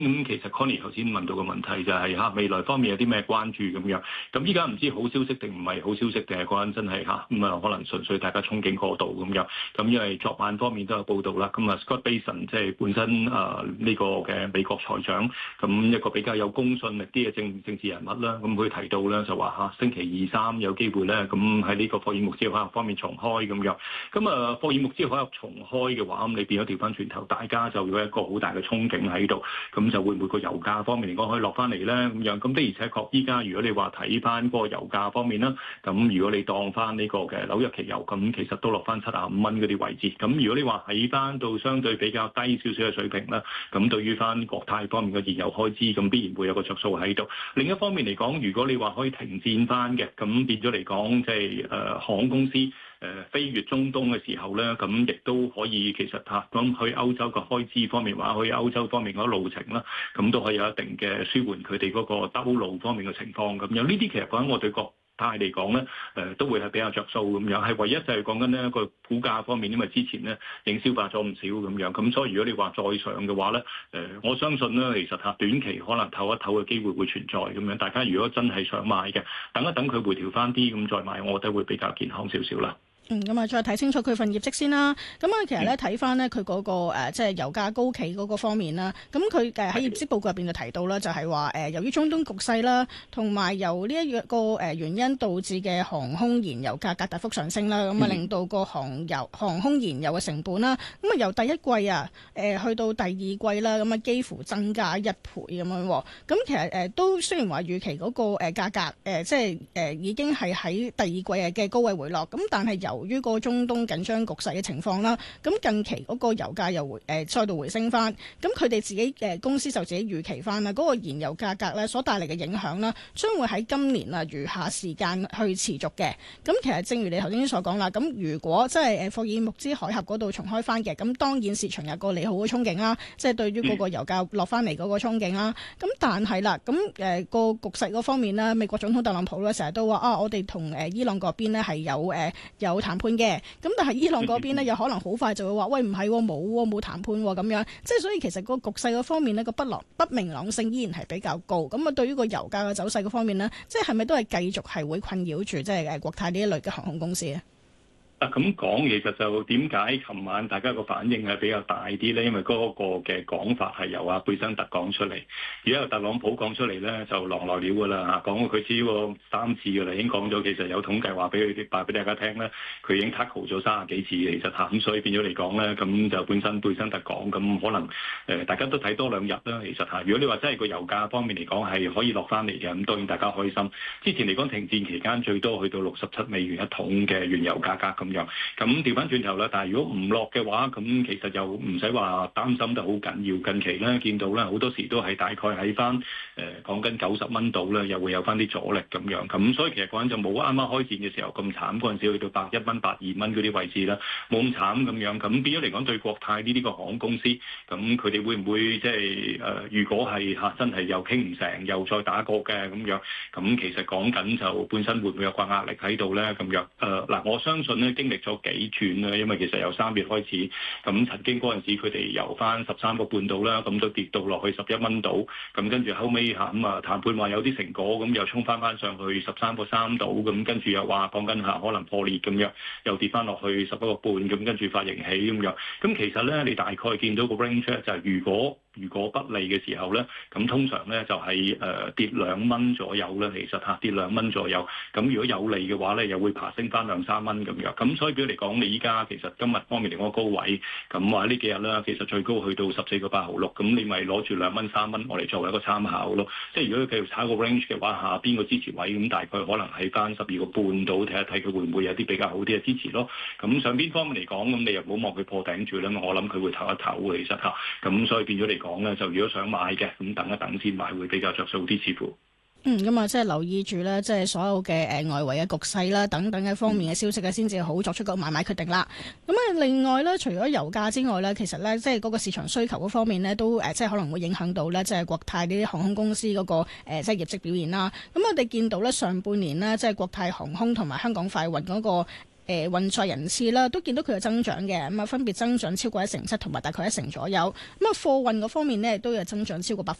其實 Connie 頭先問到嘅問題就係未來方面有啲咩關注咁樣，咁依家唔知好消息定唔係好消息定係嗰陣真係可能純粹大家憧憬過度咁樣。咁因為昨晚方面都有報道啦，咁Scott Bessent 即係本身呢個嘅美國財長，咁一個比較有公信力啲嘅政治人物啦，咁佢提到咧就話星期二三有機會咧，咁喺呢個霍爾木茲海峽方面重開咁樣。咁霍爾木茲海峽重開嘅話，咁你變咗調翻轉頭，大家就有一個好大嘅憧憬喺度，咁就會唔會個油價方面嚟講可以落翻嚟咧咁樣？咁的而且確，依家如果你話睇翻嗰個油價方面啦，咁如果你當翻呢個嘅紐約期油，咁其實都落翻75蚊嗰啲位置。咁如果你話喺翻到相對比較低少少嘅水平啦，咁對於翻國泰方面嘅燃油開支，咁必然會有個着數喺度。另一方面嚟講，如果你話可以停戰翻嘅，咁變咗嚟講，即係航空公司飛越中東嘅時候咧，咁亦都可以其實咁去歐洲嘅開支方面話，去歐洲方面嗰路程啦，咁都可以有一定嘅舒緩佢哋嗰個兜路方面嘅情況咁樣。呢啲其實講緊我對國泰嚟講咧，都會係比較着數咁樣。係唯一就係講緊呢個股價方面，因為之前咧已經消化咗唔少咁樣。咁所以如果你話再上嘅話咧，我相信咧其實短期可能唞一唞嘅機會會存在咁樣。大家如果真係想買嘅，等一等佢回調翻啲咁再買，我覺得會比較健康少少啦。 咁啊，再睇清楚佢份業績先啦。咁啊，其實咧睇翻咧佢嗰個即係油價高企嗰個方面啦。咁佢喺業績報告入邊就提到啦，就係話由於中東局勢啦，同埋由呢一個原因導致嘅航空燃油價格大幅上升啦，咁啊令到個航空燃油嘅成本啦，咁啊由第一季去到第二季啦，咁啊幾乎增加1倍咁樣。咁其實都雖然話預期嗰個價格即係已經係喺第二季嘅高位回落，咁但係由於個中東緊張局勢嘅情況啦，咁近期嗰個油價又再度回升翻，咁佢哋自己公司就自己預期翻啦，嗰個燃油價格咧所帶嚟嘅影響啦，將會喺今年餘下時間去持續嘅。咁其實正如你頭先所講啦，咁如果即係霍爾木茲海峽嗰度重開翻嘅，咁當然市場有個利好嘅憧憬啦，即係對於嗰個油價落翻嚟嗰個憧憬啦。咁但係啦，咁個局勢嗰方面啦，美國總統特朗普咧成日都話我哋同伊朗嗰邊咧係有談判嘅，咁但係伊朗嗰邊咧有可能好快就會話喂，唔係冇談判咁樣，即係所以其實個局勢嗰方面呢，個不明朗性依然係比較高。咁啊對於個油價嘅走勢嗰方面呢，即係咪都係繼續係會困擾住即係國泰呢一類嘅航空公司咧？ 咁講其實就點解琴晚大家個反應係比較大啲咧？因為嗰個嘅講法係由貝生特講出嚟，而家由特朗普講出嚟咧就狼來了㗎啦嚇，講過佢超過3次㗎啦，已經講咗其實有統計話俾大家聽咧，佢已經 tackle 咗30幾次其實嚇，咁所以變咗嚟講咧，咁就本身貝生特講，咁可能大家都睇多2日啦，其實嚇。如果你話真係個油價方面嚟講係可以落翻嚟嘅，咁當然大家開心。之前嚟講停戰期間最多去到67美元一桶嘅原油價格咁。咁調翻轉頭啦，但係如果唔落嘅話，咁其實又唔使話擔心得好緊要。近期咧見到咧好多時都係大概喺翻講緊90蚊度咧，又會有翻啲阻力咁樣。咁所以其實嗰陣就冇啱啱開戰嘅時候咁慘，嗰陣時去到101蚊、102蚊嗰啲位置啦，冇咁慘咁樣。咁變咗嚟講對國泰呢啲個航空公司，咁佢哋會唔會即係如果係真係又傾唔成，又再打過嘅咁樣，咁其實講緊就本身會唔會有個壓力喺度咧咁樣？嗱，我相信咧經歷咗幾轉啦，因為其實由3月開始，咁曾經嗰陣時佢哋由翻13個半度啦，咁都跌到落去11蚊度，咁跟住後尾談判話有啲成果，咁又衝翻上去13個3度，咁跟住又話講緊可能破裂咁樣，又跌翻落去11個半，咁跟住發型起咁樣，咁其實咧你大概見到個 range 就係如果不利嘅時候咧，咁通常咧就係跌2蚊左右啦，其實跌2蚊左右。咁如果有利嘅話咧，又會爬升翻2-3蚊咁樣。咁所以比如嚟講，你依家其實今日方面嚟講高位，咁話呢幾日啦，其實最高去到14個8毫6，咁你咪攞住2蚊3蚊我嚟作為一個參考咯。即係如果佢繼續炒個 range 嘅話，下邊個支持位咁大概可能喺翻12個半度，睇一睇佢會唔會有啲比較好啲嘅支持咯。咁上邊方面嚟講，咁你又唔好望佢破頂住啦，我諗佢會唞一唞其實嚇。咁所以變咗嚟講咧，就如果想買嘅，咁等一等先買會比較着數啲，似乎。 咁啊，即係留意住咧，即係所有嘅外圍嘅局勢啦，等等嘅方面嘅消息咧，先至好作出個買賣決定啦。咁啊，另外咧，除咗油價之外咧，其實咧，即係嗰個市場需求嗰方面咧，都即係可能會影響到咧，即係國泰呢啲航空公司嗰個即係業績表現啦。咁我哋見到咧，上半年咧，即係國泰航空同埋香港快運嗰個運載人次啦，都見到佢嘅增長嘅，咁啊分別增長超過1.7%同埋大概1%左右。咁啊貨運嗰方面呢，都有增長超過